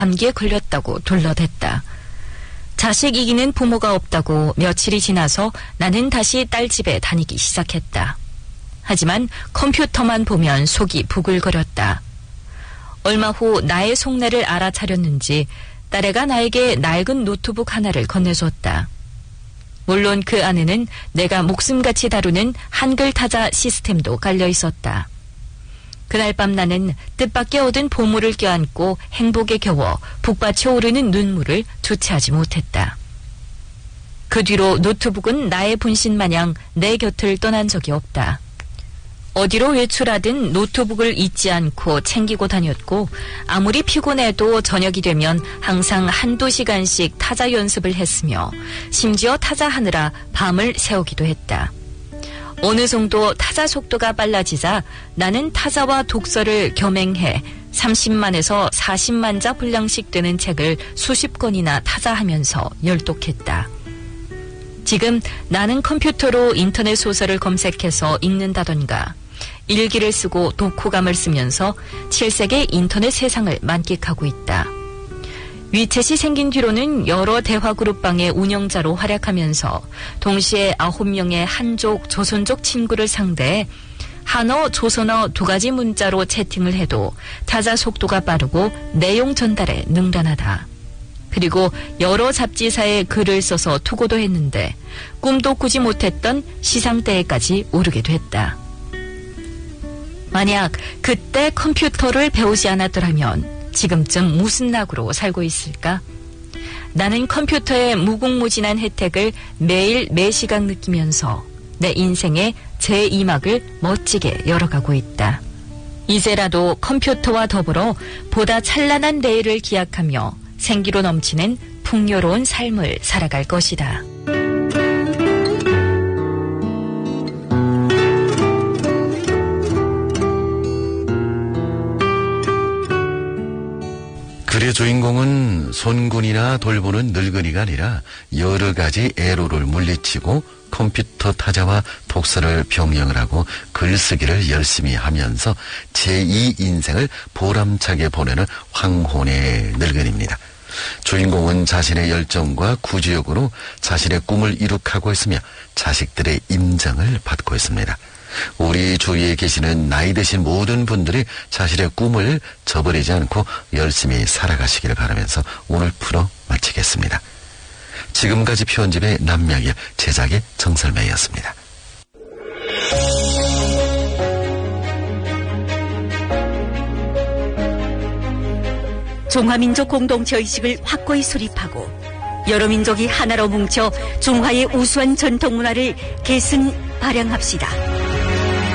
감기에 걸렸다고 둘러댔다. 자식 이기는 부모가 없다고 며칠이 지나서 나는 다시 딸 집에 다니기 시작했다. 하지만 컴퓨터만 보면 속이 부글거렸다. 얼마 후 나의 속내를 알아차렸는지 딸애가 나에게 낡은 노트북 하나를 건네줬다. 물론 그 안에는 내가 목숨같이 다루는 한글 타자 시스템도 깔려 있었다. 그날 밤 나는 뜻밖의 얻은 보물을 껴안고 행복에 겨워 북받쳐 오르는 눈물을 주체하지 못했다. 그 뒤로 노트북은 나의 분신 마냥 내 곁을 떠난 적이 없다. 어디로 외출하든 노트북을 잊지 않고 챙기고 다녔고 아무리 피곤해도 저녁이 되면 항상 한두 시간씩 타자 연습을 했으며 심지어 타자하느라 밤을 새우기도 했다. 어느 정도 타자 속도가 빨라지자 나는 타자와 독서를 겸행해 30만에서 40만 자 분량씩 되는 책을 수십 권이나 타자하면서 열독했다. 지금 나는 컴퓨터로 인터넷 소설을 검색해서 읽는다던가 일기를 쓰고 독후감을 쓰면서 7세계 인터넷 세상을 만끽하고 있다. 위챗이 생긴 뒤로는 여러 대화 그룹방의 운영자로 활약하면서 동시에 9명의 한족, 조선족 친구를 상대해 한어, 조선어 2가지 문자로 채팅을 해도 타자 속도가 빠르고 내용 전달에 능란하다. 그리고 여러 잡지사에 글을 써서 투고도 했는데 꿈도 꾸지 못했던 시상대에까지 오르게 됐다. 만약 그때 컴퓨터를 배우지 않았더라면 지금쯤 무슨 낙으로 살고 있을까? 나는 컴퓨터의 무궁무진한 혜택을 매일 매시간 느끼면서 내 인생의 제2막을 멋지게 열어가고 있다. 이제라도 컴퓨터와 더불어 보다 찬란한 내일을 기약하며 생기로 넘치는 풍요로운 삶을 살아갈 것이다. 글의 주인공은 손군이나 돌보는 늙은이가 아니라 여러 가지 애로를 물리치고 컴퓨터 타자와 독서를 병행을 하고 글쓰기를 열심히 하면서 제2 인생을 보람차게 보내는 황혼의 늙은이입니다. 주인공은 자신의 열정과 구지욕으로 자신의 꿈을 이룩하고 있으며 자식들의 임장을 받고 있습니다. 우리 주위에 계시는 나이 드신 모든 분들이 자신의 꿈을 저버리지 않고 열심히 살아가시기를 바라면서 오늘 프로 마치겠습니다. 지금까지 편집의 남양일, 제작의 정설매였습니다. 중화민족 공동체 의식을 확고히 수립하고 여러 민족이 하나로 뭉쳐 중화의 우수한 전통문화를 계승 발扬합시다.